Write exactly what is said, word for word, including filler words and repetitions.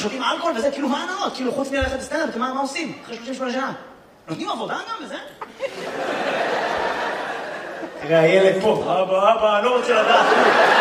שותים אלכוהול וזה, כאילו, מה הנאות? כאילו, חוץ מללכת לסטנדאפ, מה עושים? אחרי שלושים ושמונה שנה. נותנים עבודה גם וזה? תראה, הילד פה, אבא, אבא, לא רוצה לדעת.